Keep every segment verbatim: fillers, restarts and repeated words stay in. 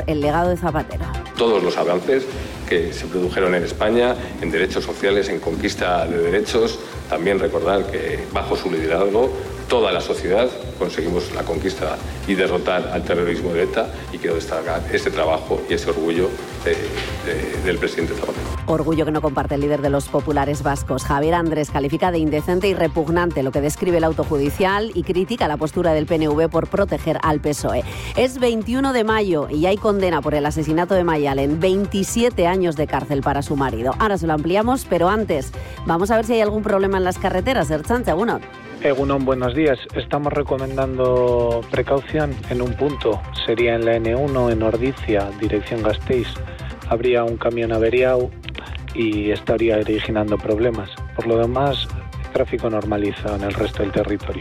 el legado de Zapatero. Todos los avances que se produjeron en España en derechos sociales, en conquista de derechos, también recordar que bajo su liderazgo toda la sociedad conseguimos la conquista y derrotar al terrorismo de ETA, y quiero destacar ese trabajo y ese orgullo de, de, del presidente Zapatero. Orgullo que no comparte el líder de los populares vascos. Javier Andrés califica de indecente y repugnante lo que describe el auto judicial y critica la postura del P N V por proteger al P S O E. Es veintiuno de mayo y hay condena por el asesinato de Mayalen, veintisiete años de cárcel para su marido. Ahora se lo ampliamos, pero antes vamos a ver si hay algún problema en las carreteras. Ertzaintza, uno. Egunon, buenos días. Estamos recomendando precaución en un punto. Sería en la ene uno, en Ordizia, dirección Gasteiz. Habría un camión averiado y estaría originando problemas. Por lo demás, tráfico normalizado en el resto del territorio.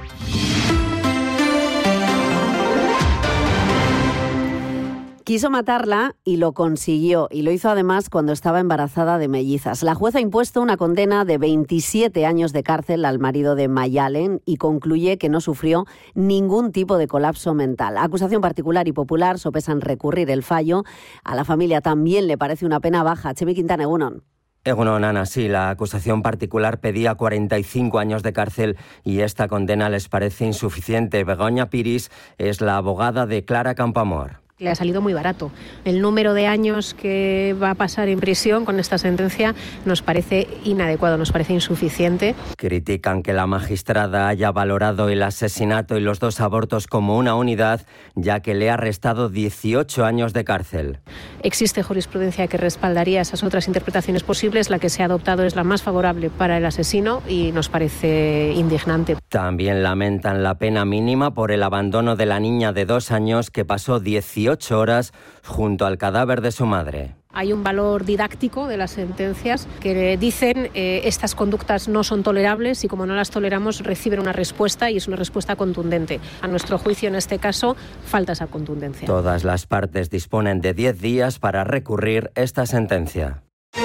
Quiso matarla y lo consiguió, y lo hizo además cuando estaba embarazada de mellizas. La jueza ha impuesto una condena de veintisiete años de cárcel al marido de Mayalen y concluye que no sufrió ningún tipo de colapso mental. Acusación particular y popular sopesan recurrir el fallo. A la familia también le parece una pena baja. Chemi Quintana, egunon. Egunon, Ana, sí, la acusación particular pedía cuarenta y cinco años de cárcel y esta condena les parece insuficiente. Begoña Piris es la abogada de Clara Campoamor. Le ha salido muy barato. El número de años que va a pasar en prisión con esta sentencia nos parece inadecuado, nos parece insuficiente. Critican que la magistrada haya valorado el asesinato y los dos abortos como una unidad, ya que le ha restado dieciocho años de cárcel. Existe jurisprudencia que respaldaría esas otras interpretaciones posibles. La que se ha adoptado es la más favorable para el asesino y nos parece indignante. También lamentan la pena mínima por el abandono de la niña de dos años que pasó dieciocho horas junto al cadáver de su madre. Hay un valor didáctico de las sentencias que dicen eh, estas conductas no son tolerables y como no las toleramos reciben una respuesta y es una respuesta contundente. A nuestro juicio en este caso falta esa contundencia. Todas las partes disponen de diez días para recurrir esta sentencia.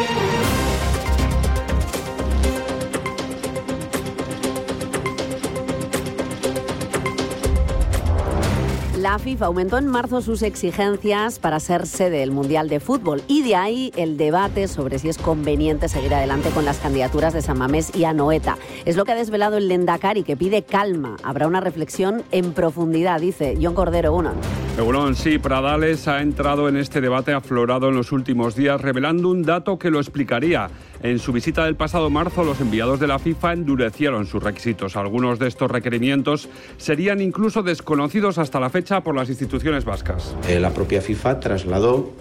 La FIFA aumentó en marzo sus exigencias para ser sede del Mundial de Fútbol y de ahí el debate sobre si es conveniente seguir adelante con las candidaturas de San Mamés y Anoeta. Es lo que ha desvelado el Lehendakari, que pide calma. Habrá una reflexión en profundidad, dice Jon Cordero, uno. Egunon, sí, Pradales ha entrado en este debate aflorado en los últimos días, revelando un dato que lo explicaría. En su visita del pasado marzo, los enviados de la FIFA endurecieron sus requisitos. Algunos de estos requerimientos serían incluso desconocidos hasta la fecha por las instituciones vascas. Eh, la propia FIFA trasladó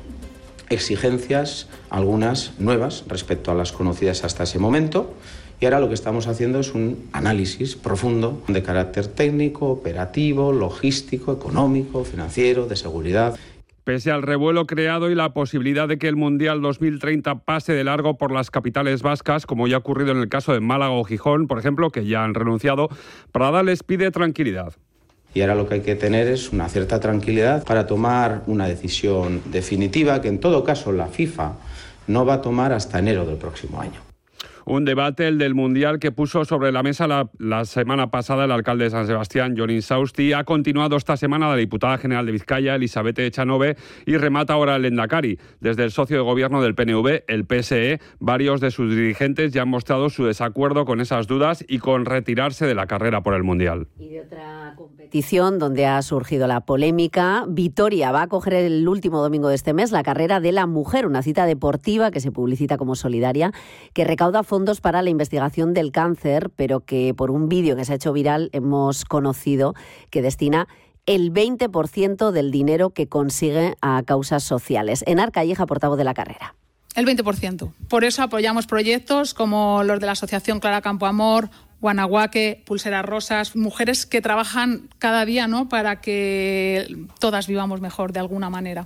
exigencias, algunas nuevas respecto a las conocidas hasta ese momento, y ahora lo que estamos haciendo es un análisis profundo de carácter técnico, operativo, logístico, económico, financiero, de seguridad. Pese al revuelo creado y la posibilidad de que el Mundial dos mil treinta pase de largo por las capitales vascas, como ya ha ocurrido en el caso de Málaga o Gijón, por ejemplo, que ya han renunciado, Pradales pide tranquilidad. Y ahora lo que hay que tener es una cierta tranquilidad para tomar una decisión definitiva que en todo caso la FIFA no va a tomar hasta enero del próximo año. Un debate, el del Mundial, que puso sobre la mesa la, la semana pasada el alcalde de San Sebastián, Jon Insausti. Ha continuado esta semana la diputada general de Vizcaya, Elizabeth Echanove, y remata ahora el Lehendakari. Desde el socio de gobierno del P N V, el P S E, varios de sus dirigentes ya han mostrado su desacuerdo con esas dudas y con retirarse de la carrera por el Mundial. Y de otra competición donde ha surgido la polémica, Vitoria va a coger el último domingo de este mes la carrera de la mujer, una cita deportiva que se publicita como solidaria, que recauda fondos fondos para la investigación del cáncer, pero que por un vídeo que se ha hecho viral hemos conocido que destina el veinte por ciento del dinero que consigue a causas sociales. Enar Calleja, portavoz de la carrera. El veinte por ciento. Por eso apoyamos proyectos como los de la Asociación Clara Campoamor, Guanahuaque, Pulseras Rosas, mujeres que trabajan cada día, ¿no?, para que todas vivamos mejor de alguna manera.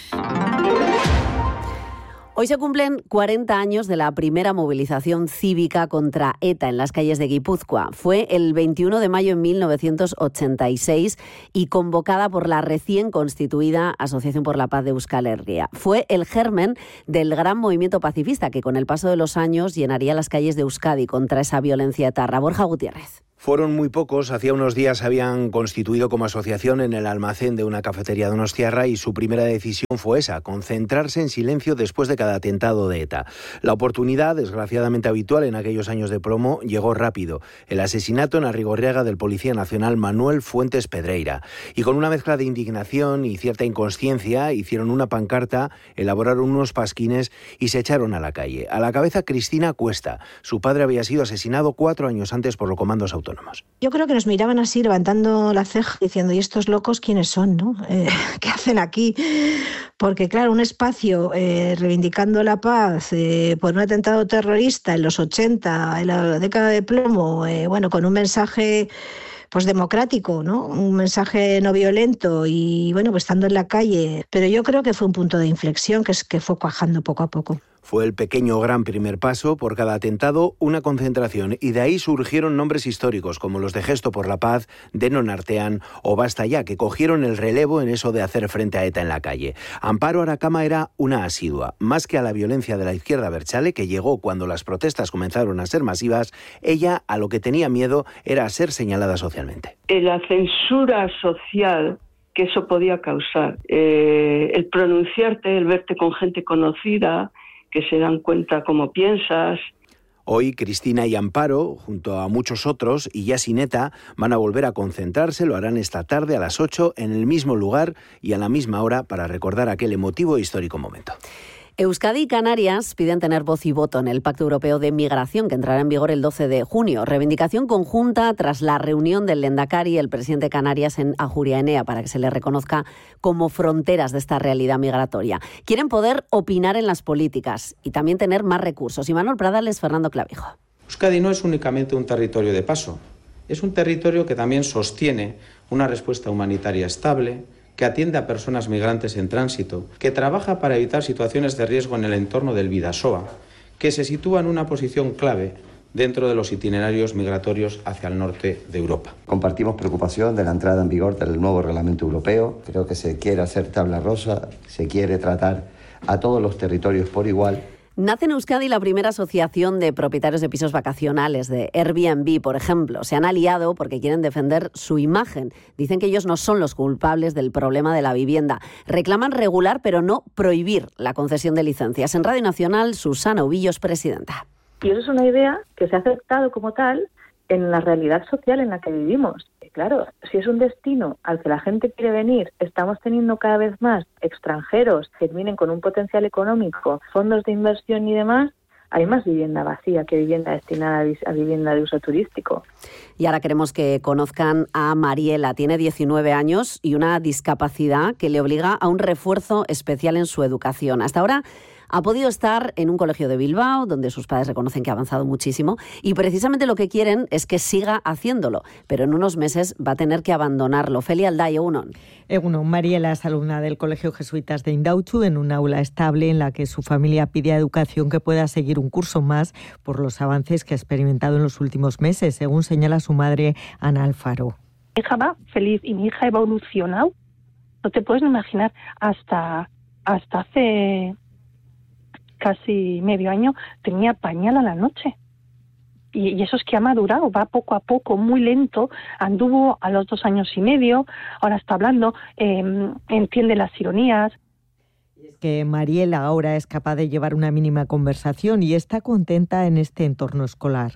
Hoy se cumplen cuarenta años de la primera movilización cívica contra ETA en las calles de Guipúzcoa. Fue el veintiuno de mayo de mil novecientos ochenta y seis y convocada por la recién constituida Asociación por la Paz de Euskal Herria. Fue el germen del gran movimiento pacifista que con el paso de los años llenaría las calles de Euskadi contra esa violencia etarra. Borja Gutiérrez. Fueron muy pocos, hacía unos días se habían constituido como asociación en el almacén de una cafetería donostiarra y su primera decisión fue esa, concentrarse en silencio después de cada atentado de ETA. La oportunidad, desgraciadamente habitual en aquellos años de plomo, llegó rápido. El asesinato en Arrigorriaga del Policía Nacional Manuel Fuentes Pedreira. Y con una mezcla de indignación y cierta inconsciencia, hicieron una pancarta, elaboraron unos pasquines y se echaron a la calle. A la cabeza Cristina Cuesta. Su padre había sido asesinado cuatro años antes por los comandos autónomos. Yo creo que nos miraban así, levantando la ceja, diciendo, ¿y estos locos quiénes son, no? Eh, ¿Qué hacen aquí? Porque, claro, un espacio eh, reivindicando la paz eh, por un atentado terrorista en los ochenta, en la década de plomo, eh, bueno, con un mensaje pues democrático, ¿no? Un mensaje no violento y, bueno, pues estando en la calle. Pero yo creo que fue un punto de inflexión que, es, que fue cuajando poco a poco. Fue el pequeño gran primer paso, por cada atentado una concentración, y de ahí surgieron nombres históricos como los de Gesto por la Paz, Denon Artean o Basta Ya, que cogieron el relevo en eso de hacer frente a ETA en la calle. Amparo Aracama era una asidua. Más que a la violencia de la izquierda abertzale, que llegó cuando las protestas comenzaron a ser masivas, ella a lo que tenía miedo era a ser señalada socialmente. La censura social que eso podía causar, eh, el pronunciarte, el verte con gente conocida, que se dan cuenta cómo piensas. Hoy Cristina y Amparo, junto a muchos otros, y ya sin ETA, van a volver a concentrarse, lo harán esta tarde a las ocho en el mismo lugar y a la misma hora para recordar aquel emotivo e histórico momento. Euskadi y Canarias piden tener voz y voto en el Pacto Europeo de Migración, que entrará en vigor el doce de junio. Reivindicación conjunta tras la reunión del Lehendakari y el presidente de Canarias en Ajuria Enea para que se les reconozca como fronteras de esta realidad migratoria. Quieren poder opinar en las políticas y también tener más recursos. Imanol Pradales, Fernando Clavijo. Euskadi no es únicamente un territorio de paso, es un territorio que también sostiene una respuesta humanitaria estable, que atiende a personas migrantes en tránsito, que trabaja para evitar situaciones de riesgo en el entorno del Bidasoa, que se sitúa en una posición clave dentro de los itinerarios migratorios hacia el norte de Europa. Compartimos preocupación de la entrada en vigor del nuevo reglamento europeo. Creo que se quiere hacer tabla rosa, se quiere tratar a todos los territorios por igual. Nace en Euskadi la primera asociación de propietarios de pisos vacacionales, de Airbnb, por ejemplo. Se han aliado porque quieren defender su imagen. Dicen que ellos no son los culpables del problema de la vivienda. Reclaman regular, pero no prohibir la concesión de licencias. En Radio Nacional, Susana Ubillos, presidenta. Y eso es una idea que se ha aceptado como tal en la realidad social en la que vivimos. Claro, si es un destino al que la gente quiere venir, estamos teniendo cada vez más extranjeros que vienen con un potencial económico, fondos de inversión y demás, hay más vivienda vacía que vivienda destinada a vivienda de uso turístico. Y ahora queremos que conozcan a Mariela. Tiene diecinueve años y una discapacidad que le obliga a un refuerzo especial en su educación. Hasta ahora ha podido estar en un colegio de Bilbao, donde sus padres reconocen que ha avanzado muchísimo, y precisamente lo que quieren es que siga haciéndolo, pero en unos meses va a tener que abandonarlo. Felia Alday, Egunon. Egunon, Mariela es alumna del Colegio Jesuitas de Indautxu, en un aula estable en la que su familia pide a Educación que pueda seguir un curso más por los avances que ha experimentado en los últimos meses, según señala su madre, Ana Alfaro. Mi hija va feliz y mi hija ha evolucionado. No te puedes imaginar, hasta, hasta hace casi medio año tenía pañal a la noche. Y, y eso es que ha madurado, va poco a poco, muy lento. Anduvo a los dos años y medio, ahora está hablando, eh, entiende las ironías. Es que Mariela ahora es capaz de llevar una mínima conversación y está contenta en este entorno escolar.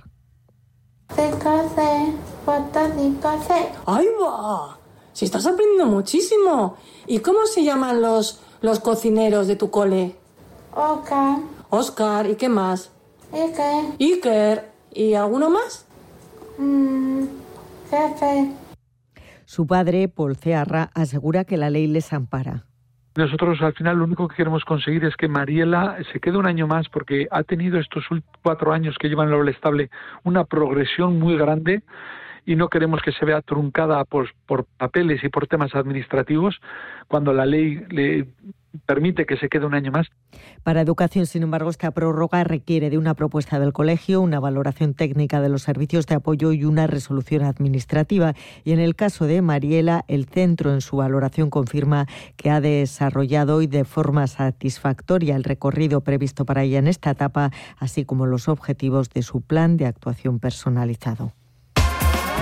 ¡Ay, va! Si estás aprendiendo muchísimo. ¿Y cómo se llaman los, los cocineros de tu cole? Oscar. Oscar, ¿y qué más? Iker. Iker. ¿Y alguno más? Mm, jefe. Su padre, Paul Cearra, asegura que la ley les ampara. Nosotros al final lo único que queremos conseguir es que Mariela se quede un año más, porque ha tenido estos cuatro años que lleva en el aula estable una progresión muy grande y no queremos que se vea truncada por, por papeles y por temas administrativos cuando la ley le permite que se quede un año más. Para Educación, sin embargo, esta prórroga requiere de una propuesta del colegio, una valoración técnica de los servicios de apoyo y una resolución administrativa. Y en el caso de Mariela, el centro en su valoración confirma que ha desarrollado hoy de forma satisfactoria el recorrido previsto para ella en esta etapa, así como los objetivos de su plan de actuación personalizado.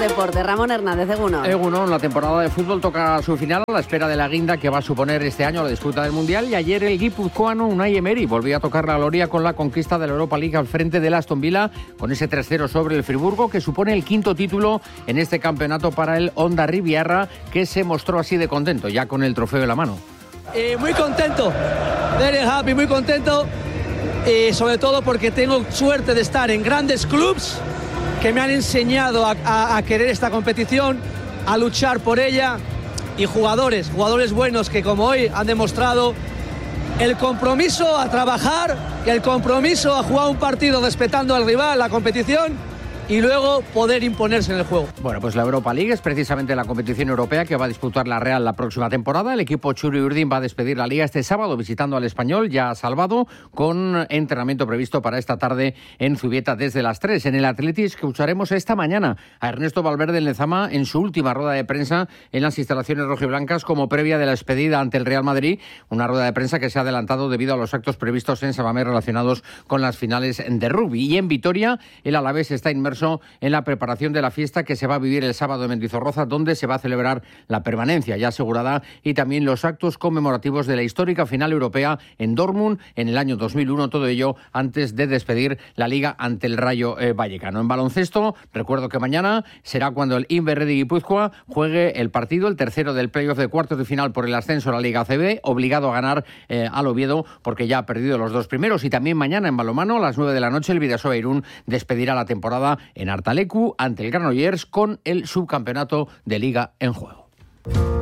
deportes. Ramón Hernández, Egunon. Egunon, la temporada de fútbol toca su final a la espera de la guinda que va a suponer este año la disputa del Mundial. Y ayer el guipuzcoano Unai Emery volvió a tocar la gloria con la conquista de la Europa League al frente del Aston Villa, con ese tres cero sobre el Friburgo, que supone el quinto título en este campeonato para el Honda Riviera, que se mostró así de contento, ya con el trofeo en la mano. Eh, muy contento, very happy, muy contento, y sobre todo porque tengo suerte de estar en grandes clubs que me han enseñado a, a, a querer esta competición, a luchar por ella, y jugadores, jugadores buenos que como hoy han demostrado el compromiso a trabajar y el compromiso a jugar un partido respetando al rival, la competición, y luego poder imponerse en el juego. Bueno, pues la Europa League es precisamente la competición europea que va a disputar la Real la próxima temporada. El equipo Churi Urdin va a despedir la Liga este sábado visitando al Español, ya salvado, con entrenamiento previsto para esta tarde en Zubieta desde las tres. En el Athletic escucharemos esta mañana a Ernesto Valverde en Lezama en su última rueda de prensa en las instalaciones rojiblancas como previa de la despedida ante el Real Madrid, una rueda de prensa que se ha adelantado debido a los actos previstos en Samamés relacionados con las finales de rugby. Y en Vitoria, el Alavés está inmerso en la preparación de la fiesta que se va a vivir el sábado en Mendizorroza, donde se va a celebrar la permanencia ya asegurada y también los actos conmemorativos de la histórica final europea en Dortmund en el año dos mil uno, todo ello antes de despedir la Liga ante el Rayo eh, Vallecano. En baloncesto, recuerdo que mañana será cuando el Inverredi Guipúzcoa juegue el partido, el tercero del playoff de cuartos de final por el ascenso a la Liga A C B, obligado a ganar eh, al Oviedo porque ya ha perdido los dos primeros. Y también mañana en balonmano a las nueve de la noche el Bidasoa Irún despedirá la temporada en Artalecu ante el Granollers con el subcampeonato de Liga en juego.